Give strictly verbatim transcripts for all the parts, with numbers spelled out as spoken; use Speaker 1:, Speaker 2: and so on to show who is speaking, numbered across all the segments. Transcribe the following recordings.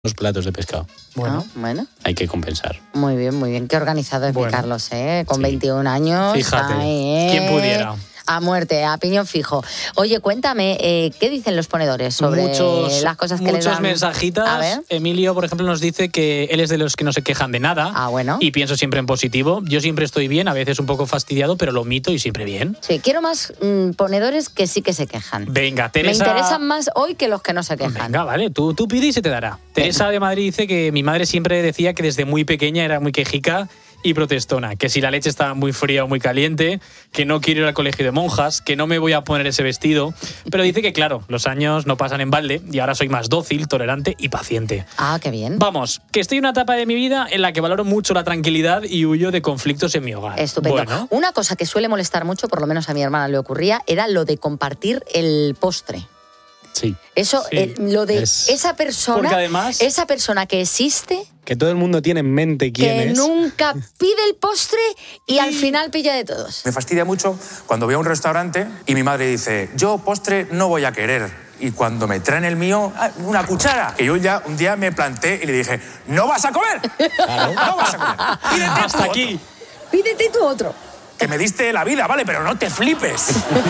Speaker 1: los platos de pescado.
Speaker 2: Bueno, ah, bueno.
Speaker 1: Hay que compensar.
Speaker 2: Muy bien, muy bien. Qué organizado es
Speaker 3: bueno,
Speaker 2: mi Carlos, ¿eh? Con
Speaker 1: sí.
Speaker 2: veintiún años.
Speaker 3: Fíjate,
Speaker 2: ahí, ¿eh?
Speaker 3: ¿quién pudiera?
Speaker 2: A muerte, a piñón fijo. Oye, cuéntame, eh, ¿qué dicen los ponedores sobre
Speaker 3: muchos,
Speaker 2: las cosas que
Speaker 3: muchos
Speaker 2: les dan?
Speaker 3: mensajitas.
Speaker 2: A ver.
Speaker 3: Emilio, por ejemplo, nos dice que él es de los que no se quejan de nada.
Speaker 2: Ah, bueno.
Speaker 3: Y pienso siempre en positivo. Yo siempre estoy bien, a veces un poco fastidiado, pero lo omito y siempre bien.
Speaker 2: Sí, quiero más mmm, ponedores que sí que se quejan.
Speaker 3: Venga, Teresa.
Speaker 2: Me interesan más hoy que los que no se quejan.
Speaker 3: Venga, vale, tú, tú pide y se te dará. Venga. Teresa de Madrid dice que mi madre siempre decía que desde muy pequeña era muy quejica y protestona, que si la leche estaba muy fría o muy caliente, que no quiero ir al colegio de monjas, que no me voy a poner ese vestido, pero dice que claro, los años no pasan en balde y ahora soy más dócil, tolerante y paciente.
Speaker 2: Ah, qué bien.
Speaker 3: Vamos, que estoy en una etapa de mi vida en la que valoro mucho la tranquilidad y huyo de conflictos en mi hogar.
Speaker 2: Estupendo.
Speaker 3: Bueno.
Speaker 2: Una cosa que suele molestar mucho, por lo menos a mi hermana le ocurría, era lo de compartir el postre.
Speaker 1: Sí.
Speaker 2: Eso,
Speaker 3: Sí.
Speaker 2: eh, lo de
Speaker 1: Es-
Speaker 2: esa persona,
Speaker 3: Porque además-
Speaker 2: esa persona que existe,
Speaker 1: Que todo el mundo tiene en mente quién
Speaker 2: que
Speaker 1: es.
Speaker 2: nunca pide el postre y al final pilla de todos.
Speaker 4: Me fastidia mucho cuando voy a un restaurante y mi madre dice, yo postre no voy a querer. Y cuando me traen el mío, ¡ah, una cuchara! Que yo ya un día me planté y le dije, ¡no vas a comer!
Speaker 1: Claro.
Speaker 4: ¡No vas a comer! Pídete tú
Speaker 3: Hasta
Speaker 4: otro,
Speaker 3: aquí.
Speaker 2: Pídete tú otro.
Speaker 4: que me diste la vida, ¿vale? Pero no te flipes.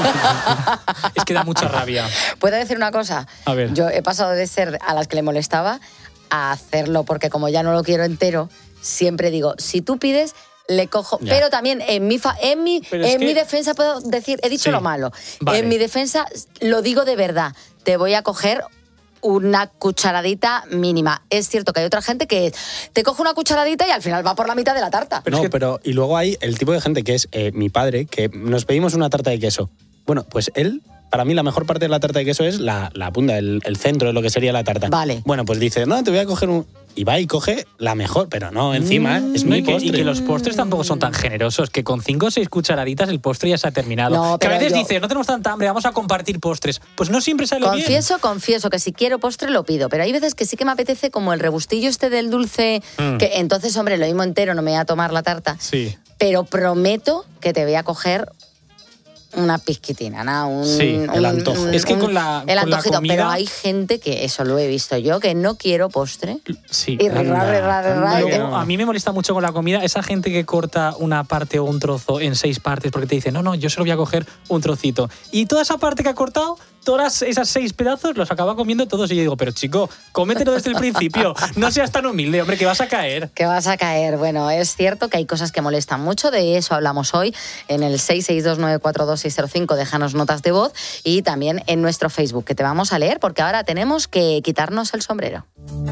Speaker 3: Es que da mucha rabia.
Speaker 2: ¿Puedo decir una cosa?
Speaker 3: A ver.
Speaker 2: Yo he pasado de ser a las que le molestaba a hacerlo, porque como ya no lo quiero entero, siempre digo, si tú pides, le cojo.
Speaker 1: Ya.
Speaker 2: Pero también en mi fa- en mi,
Speaker 3: Pero es
Speaker 2: en
Speaker 3: que-
Speaker 2: mi defensa puedo decir, he dicho
Speaker 3: Sí.
Speaker 2: lo malo.
Speaker 3: Vale.
Speaker 2: En mi defensa lo digo de verdad. Te voy a coger una cucharadita mínima. Es cierto que hay otra gente que te coge una cucharadita y al final va por la mitad de la tarta.
Speaker 3: Pero
Speaker 1: no,
Speaker 3: es que-
Speaker 1: pero y luego hay el tipo de gente que es eh, mi padre, que nos pedimos una tarta de queso. Bueno, pues él, para mí la mejor parte de la tarta de queso es la, la punta, el, el centro de lo que sería la tarta.
Speaker 2: Vale.
Speaker 1: Bueno, pues dice, no, te voy a coger un... Y va y coge la mejor, pero no, encima,
Speaker 2: Mm.
Speaker 1: es
Speaker 3: No,
Speaker 1: mi
Speaker 3: y, que,
Speaker 1: postre.
Speaker 3: y que los postres tampoco son tan generosos, que con cinco o seis cucharaditas el postre ya se ha terminado.
Speaker 2: No,
Speaker 3: que a
Speaker 2: pero
Speaker 3: veces
Speaker 2: yo-
Speaker 3: dices, no tenemos tanta hambre, vamos a compartir postres. Pues no siempre sale bien.
Speaker 2: Confieso, confieso que si quiero postre lo pido, pero hay veces que sí que me apetece como el rebustillo este del dulce,
Speaker 3: Mm.
Speaker 2: que entonces, hombre, lo mismo entero, no me voy a tomar la tarta,
Speaker 3: Sí.
Speaker 2: pero prometo que te voy a coger una pizquitina, ¿no? Un,
Speaker 3: Sí,
Speaker 1: el antojo.
Speaker 3: Es que con la-
Speaker 2: el
Speaker 3: con la
Speaker 2: antojito,
Speaker 3: comida-
Speaker 2: pero hay gente que, eso lo he visto yo, que no quiero postre.
Speaker 3: Sí.
Speaker 2: Y ra, ra, ra, ra, ra, y
Speaker 3: Luego,
Speaker 2: te-
Speaker 3: a mí me molesta mucho con la comida esa gente que corta una parte o un trozo en seis partes porque te dice, no, no, yo solo voy a coger un trocito. Y toda esa parte que ha cortado, todas esas seis pedazos los acaba comiendo todos. Y yo digo, pero chico, cómetelo desde el principio. No seas tan humilde, hombre, que vas a caer.
Speaker 2: Que vas a caer. Bueno, es cierto que hay cosas que molestan mucho, de eso hablamos hoy en el seis seis dos nueve cuatro dos seis cero cinco, déjanos notas de voz, y también en nuestro Facebook, que te vamos a leer porque ahora tenemos que quitarnos el sombrero.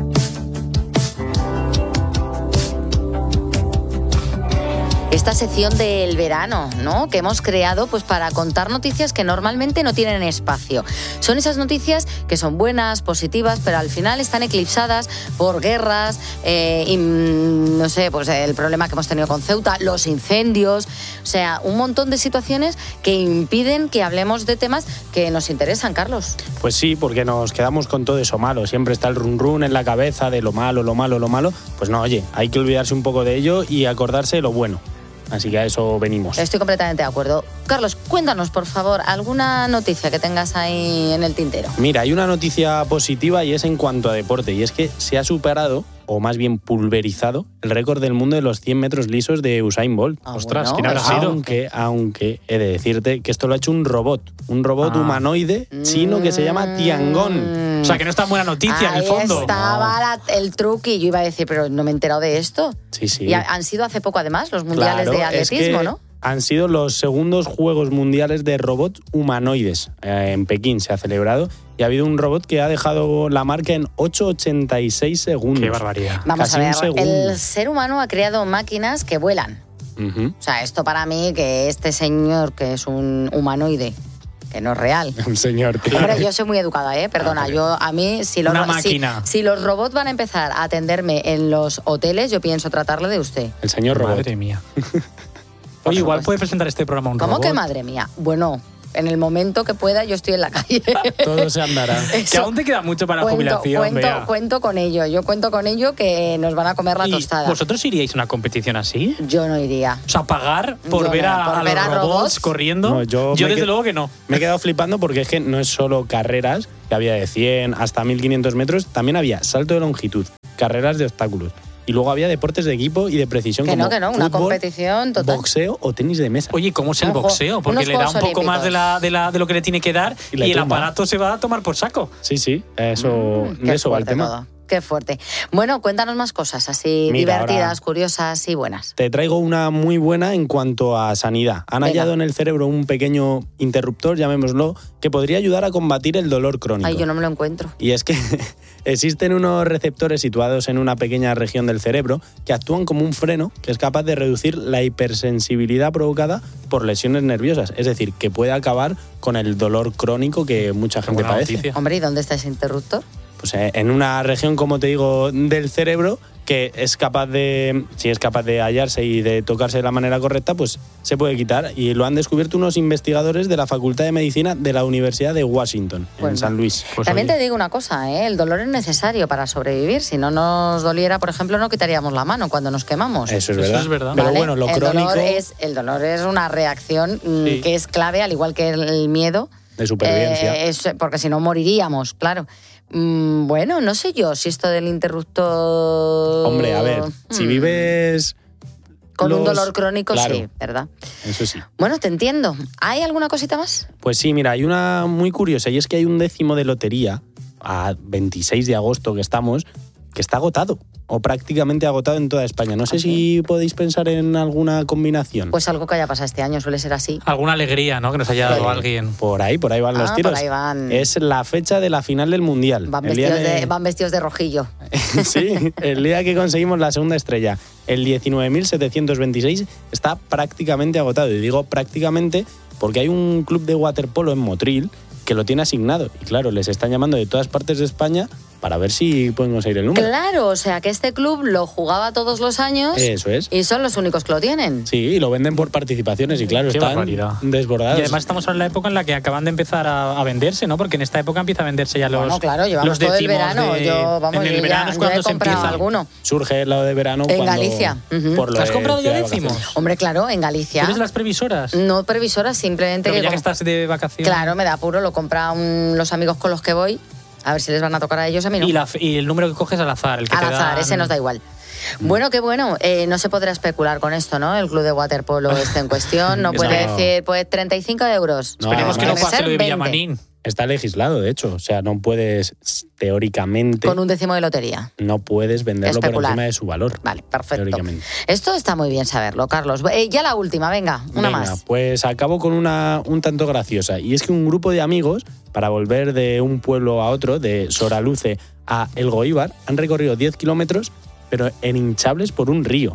Speaker 2: Esta sección del verano, ¿no?, que hemos creado pues para contar noticias que normalmente no tienen espacio. Son esas noticias que son buenas, positivas, pero al final están eclipsadas por guerras, eh, y, mm, no sé, pues el problema que hemos tenido con Ceuta, los incendios, o sea, un montón de situaciones que impiden que hablemos de temas que nos interesan, Carlos.
Speaker 1: Pues sí, porque nos quedamos con todo eso malo. Siempre está el run run en la cabeza de lo malo, lo malo, lo malo. Pues no, oye, hay que olvidarse un poco de ello y acordarse de lo bueno. Así que a eso venimos.
Speaker 2: Estoy completamente de acuerdo. Carlos, cuéntanos, por favor, alguna noticia que tengas ahí en el tintero.
Speaker 1: Mira, hay una noticia positiva y es en cuanto a deporte. Y es que se ha superado, o más bien pulverizado, el récord del mundo de los cien metros lisos de Usain Bolt.
Speaker 2: Ah,
Speaker 3: Ostras,
Speaker 2: bueno,
Speaker 3: ¿quién habrá
Speaker 2: eso-
Speaker 3: sido?
Speaker 1: Aunque, aunque he de decirte que esto lo ha hecho un robot. Un robot
Speaker 3: Ah.
Speaker 1: humanoide chino que se llama Tiangong.
Speaker 3: O sea, que no es tan buena noticia, en el
Speaker 2: Ahí
Speaker 3: fondo.
Speaker 2: estaba la- el truqui. Yo iba a decir, pero no me he enterado de esto.
Speaker 1: Sí, sí.
Speaker 2: Y ha- han sido hace poco, además, los mundiales
Speaker 1: Claro,
Speaker 2: de
Speaker 1: es
Speaker 2: atletismo,
Speaker 1: que
Speaker 2: ¿no?
Speaker 1: Han sido los segundos Juegos Mundiales de Robots Humanoides. Eh, en Pekín se ha celebrado y ha habido un robot que ha dejado la marca en ocho ochenta y seis segundos.
Speaker 3: Qué barbaridad.
Speaker 2: Vamos
Speaker 1: casi
Speaker 2: a
Speaker 1: un
Speaker 2: ver,
Speaker 1: segundo.
Speaker 2: el ser humano ha creado máquinas que vuelan.
Speaker 1: Ujú.
Speaker 2: O sea, esto para mí, que este señor, que es un humanoide, que no es real.
Speaker 1: Un señor. tío.
Speaker 2: Hombre, yo soy muy educada, ¿eh? Perdona,
Speaker 1: Ah,
Speaker 2: yo a mí, si los,
Speaker 3: Una
Speaker 2: ro- si-
Speaker 3: máquina.
Speaker 2: si los robots van a empezar a atenderme en los hoteles, yo pienso tratarle de usted.
Speaker 1: El señor robot.
Speaker 3: Madre mía. Oye, igual
Speaker 2: supuesto.
Speaker 3: puede presentar este programa un
Speaker 2: ¿Cómo
Speaker 3: robot.
Speaker 2: que madre mía? Bueno, en el momento que pueda yo estoy en la calle.
Speaker 1: Todo se andará.
Speaker 3: Que aún te queda mucho para la
Speaker 2: cuento,
Speaker 3: jubilación,
Speaker 2: cuento,
Speaker 3: Bea.
Speaker 2: cuento con ello, yo cuento con ello que nos van a comer la
Speaker 3: ¿Y
Speaker 2: tostada.
Speaker 3: vosotros iríais a una competición así?
Speaker 2: Yo no iría.
Speaker 3: O sea, pagar por
Speaker 2: Yo
Speaker 3: ver
Speaker 2: no,
Speaker 3: a,
Speaker 2: por
Speaker 3: a
Speaker 2: ver
Speaker 3: los
Speaker 2: a
Speaker 3: robots,
Speaker 2: robots.
Speaker 3: corriendo.
Speaker 1: No, yo
Speaker 3: yo
Speaker 1: me
Speaker 3: desde
Speaker 1: qued-
Speaker 3: luego que no.
Speaker 1: Me he quedado flipando porque es que no es solo carreras, que había de cien hasta mil quinientos metros, también había salto de longitud, carreras de obstáculos. Y luego había deportes de equipo y de precisión
Speaker 2: Que
Speaker 1: como
Speaker 2: no, que no, una
Speaker 1: fútbol,
Speaker 2: competición total.
Speaker 1: boxeo o tenis de mesa.
Speaker 3: Oye, ¿cómo es el
Speaker 2: Ojo,
Speaker 3: boxeo? Porque
Speaker 2: unos
Speaker 3: le da un
Speaker 2: Juegos
Speaker 3: poco más de, la, de, la, de lo que le tiene que dar
Speaker 1: Y
Speaker 3: y,
Speaker 1: le
Speaker 3: el
Speaker 1: tumba.
Speaker 3: aparato se va a tomar por saco.
Speaker 1: Sí, sí, eso,
Speaker 2: Mm,
Speaker 1: de
Speaker 2: qué
Speaker 1: eso va el
Speaker 2: fuerte
Speaker 1: tema.
Speaker 2: todo, qué fuerte. Bueno, cuéntanos más cosas así
Speaker 1: Mira,
Speaker 2: divertidas,
Speaker 1: ahora-
Speaker 2: curiosas y buenas.
Speaker 1: Te traigo una muy buena en cuanto a sanidad. Han
Speaker 2: Venga.
Speaker 1: hallado en el cerebro un pequeño interruptor, llamémoslo, que podría ayudar a combatir el dolor crónico.
Speaker 2: Ay, yo no me lo encuentro.
Speaker 1: Y es que existen unos receptores situados en una pequeña región del cerebro que actúan como un freno que es capaz de reducir la hipersensibilidad provocada por lesiones nerviosas. Es decir, que puede acabar con el dolor crónico que mucha gente
Speaker 3: buena
Speaker 1: padece.
Speaker 3: noticia.
Speaker 2: Hombre, ¿y dónde está ese interruptor?
Speaker 1: Pues eh, en una región, como te digo, del cerebro que es capaz de, si es capaz de hallarse y de tocarse de la manera correcta, pues se puede quitar. Y lo han descubierto unos investigadores de la Facultad de Medicina de la Universidad de Washington,
Speaker 2: Bueno.
Speaker 1: en San Luis.
Speaker 3: Pues
Speaker 2: También
Speaker 3: oye.
Speaker 2: te digo una cosa, ¿eh? El dolor es necesario para sobrevivir. Si no nos doliera, por ejemplo, no quitaríamos la mano cuando nos quemamos.
Speaker 1: Eso es
Speaker 3: Eso
Speaker 1: verdad.
Speaker 3: es verdad.
Speaker 1: Pero
Speaker 2: ¿Vale?
Speaker 1: bueno, lo
Speaker 2: el
Speaker 1: crónico
Speaker 2: Dolor es, el dolor es una reacción mm,
Speaker 3: Sí.
Speaker 2: que es clave, al igual que el miedo.
Speaker 1: de supervivencia.
Speaker 2: Eh, es- porque si no moriríamos, claro. Mm, bueno, no sé yo si esto del interruptor...
Speaker 1: Hombre, a ver, si
Speaker 2: Mm,
Speaker 1: vives...
Speaker 2: Con un
Speaker 1: los-
Speaker 2: dolor crónico,
Speaker 1: Claro,
Speaker 2: sí, ¿verdad?
Speaker 1: eso sí.
Speaker 2: Bueno, te entiendo. ¿Hay alguna cosita más?
Speaker 1: Pues sí, mira, hay una muy curiosa y es que hay un décimo de lotería a veintiséis de agosto que estamos que está agotado o prácticamente agotado en toda España. No sé
Speaker 2: ¿Ah,
Speaker 1: si podéis pensar en alguna combinación.
Speaker 2: Pues algo que haya pasado este año, suele ser así.
Speaker 3: Alguna alegría, ¿no? Que nos haya dado
Speaker 2: Sí.
Speaker 3: alguien.
Speaker 1: Por ahí, por ahí van los
Speaker 2: Ah,
Speaker 1: tiros.
Speaker 2: por ahí van.
Speaker 1: Es la fecha de la final del Mundial.
Speaker 2: Van
Speaker 1: El día
Speaker 2: vestidos, de...
Speaker 1: de-
Speaker 2: van vestidos de rojillo.
Speaker 1: Sí, el día que conseguimos la segunda estrella, el diecinueve mil setecientos veintiséis, está prácticamente agotado. Y digo prácticamente porque hay un club de waterpolo en Motril que lo tiene asignado. Y claro, les están llamando de todas partes de España para ver si pueden conseguir el número.
Speaker 2: Claro, o sea que este club lo jugaba todos los años
Speaker 1: Eso es.
Speaker 2: y son los únicos que lo tienen.
Speaker 1: Sí, y lo venden por participaciones y claro,
Speaker 3: Qué
Speaker 1: están
Speaker 3: barbaridad.
Speaker 1: desbordados.
Speaker 3: Y además estamos en la época en la que acaban de empezar a, a venderse, ¿no? Porque en esta época empieza a venderse ya los
Speaker 2: Bueno, claro, llevamos
Speaker 3: los
Speaker 2: todo el
Speaker 3: décimos
Speaker 2: verano.
Speaker 3: de-
Speaker 2: Yo, vamos,
Speaker 3: en el
Speaker 2: yo
Speaker 3: verano
Speaker 2: ya,
Speaker 3: es
Speaker 2: yo
Speaker 3: cuando
Speaker 2: he
Speaker 3: se
Speaker 2: comprado
Speaker 3: empieza.
Speaker 2: alguno.
Speaker 1: Surge lo de verano
Speaker 2: En
Speaker 1: cuando-
Speaker 2: Galicia. Ujú.
Speaker 1: por lo
Speaker 3: ¿Has
Speaker 1: de
Speaker 3: comprado ya
Speaker 1: Ciudad de
Speaker 3: décimos?
Speaker 1: Vacaciones.
Speaker 2: Hombre, claro, en Galicia.
Speaker 3: ¿Eres de las previsoras?
Speaker 2: No previsora, simplemente
Speaker 3: Pero
Speaker 2: que,
Speaker 3: ya que
Speaker 2: como-
Speaker 3: estás de vacaciones.
Speaker 2: Claro, me da apuro, lo compran los amigos con los que voy. A ver si les van a tocar a ellos, a mí no.
Speaker 3: Y, la, y el número que coges al azar, el que
Speaker 2: Al
Speaker 3: te
Speaker 2: azar,
Speaker 3: dan-
Speaker 2: ese nos da igual. Bueno, qué bueno. Eh, no se podrá especular con esto, ¿no? El club de waterpolo este en cuestión. No
Speaker 1: Eso
Speaker 2: puede
Speaker 1: no.
Speaker 2: decir, pues treinta y cinco euros.
Speaker 1: No,
Speaker 3: Esperemos que no
Speaker 1: además-
Speaker 2: Debe
Speaker 3: pase
Speaker 2: ser
Speaker 3: lo de
Speaker 2: veinte.
Speaker 3: Villamarín.
Speaker 1: Está legislado, de hecho. O sea, no puedes, teóricamente,
Speaker 2: Con un décimo de lotería.
Speaker 1: no puedes venderlo por
Speaker 2: Especular.
Speaker 1: encima de su valor.
Speaker 2: Vale, perfecto.
Speaker 1: Teóricamente.
Speaker 2: Esto está muy bien saberlo, Carlos. Eh, ya la última, venga, una
Speaker 1: Venga,
Speaker 2: más.
Speaker 1: pues acabo con una un tanto graciosa. Y es que un grupo de amigos, para volver de un pueblo a otro, de Soraluce a Elgoíbar, han recorrido diez kilómetros, pero en hinchables por un río.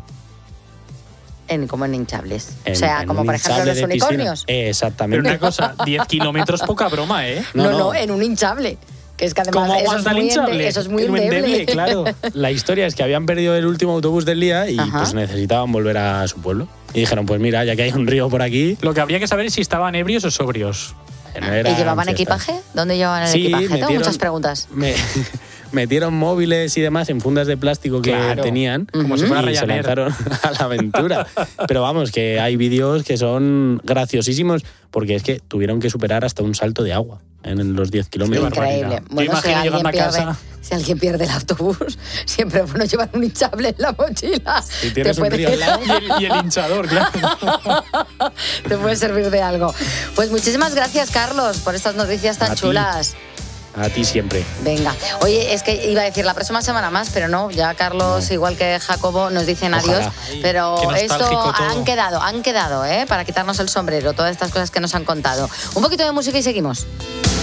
Speaker 2: En, como en hinchables.
Speaker 1: En-
Speaker 2: o sea,
Speaker 1: en
Speaker 2: como
Speaker 1: un
Speaker 2: por ejemplo
Speaker 1: hinchable
Speaker 2: los
Speaker 1: de piscina.
Speaker 2: unicornios.
Speaker 3: Pero
Speaker 1: Exactamente.
Speaker 3: una cosa, diez kilómetros, poca broma, ¿eh?
Speaker 2: No
Speaker 1: No,
Speaker 2: no,
Speaker 1: no.
Speaker 2: en un hinchable. Que es que además
Speaker 3: ¿Cómo
Speaker 2: eso es,
Speaker 3: aguanta el
Speaker 2: muy ende-
Speaker 3: hinchable?
Speaker 2: eso es muy
Speaker 3: Es muy
Speaker 2: endeble.
Speaker 3: endeble, claro.
Speaker 1: La historia es que habían perdido el último autobús del día y
Speaker 2: Ajá.
Speaker 1: pues necesitaban volver a su pueblo. Y dijeron, pues mira, ya que hay un río por aquí...
Speaker 3: Lo que habría que saber es si estaban ebrios o sobrios.
Speaker 1: que no eran
Speaker 2: ¿Y llevaban
Speaker 1: fiestas.
Speaker 2: equipaje? ¿Dónde llevaban el
Speaker 1: Sí,
Speaker 2: equipaje? Tengo
Speaker 1: metieron-
Speaker 2: muchas preguntas.
Speaker 1: Me- metieron móviles y demás en fundas de plástico que
Speaker 3: Claro,
Speaker 1: tenían
Speaker 3: como si
Speaker 1: y
Speaker 3: fuera
Speaker 1: se
Speaker 3: Ryanair.
Speaker 1: lanzaron a la aventura. Pero vamos, que hay vídeos que son graciosísimos porque es que tuvieron que superar hasta un salto de agua en los diez kilómetros.
Speaker 3: Qué barbaridad.
Speaker 2: Increíble.
Speaker 3: Yo
Speaker 2: Bueno, si
Speaker 3: imagino
Speaker 2: alguien,
Speaker 3: llegando a
Speaker 2: pierde,
Speaker 3: casa.
Speaker 2: si alguien pierde el autobús, siempre es bueno llevar un hinchable en la mochila.
Speaker 1: Si tienes
Speaker 2: Te
Speaker 1: un
Speaker 2: puede-
Speaker 1: río al lado.
Speaker 3: Y el, y el hinchador, claro.
Speaker 2: Te puede servir de algo. Pues muchísimas gracias, Carlos, por estas noticias tan
Speaker 1: A ti.
Speaker 2: chulas.
Speaker 1: A ti siempre.
Speaker 2: Venga. Oye, es que iba a decir la próxima semana más, pero no, ya Carlos, igual que Jacobo, nos dicen
Speaker 1: Ojalá.
Speaker 2: adiós. Pero
Speaker 3: Qué
Speaker 2: esto
Speaker 3: nostálgico todo.
Speaker 2: han quedado, han quedado, ¿eh? Para quitarnos el sombrero, todas estas cosas que nos han contado. Un poquito de música y seguimos.